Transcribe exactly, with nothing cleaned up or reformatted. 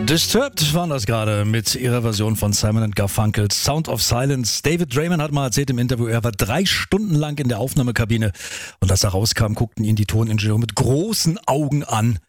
Disturbed waren das gerade mit ihrer Version von Simon and Garfunkel's Sound of Silence. David Draiman hat mal erzählt im Interview, er war drei Stunden lang in der Aufnahmekabine und als er rauskam, guckten ihn die Toningenieure mit großen Augen an.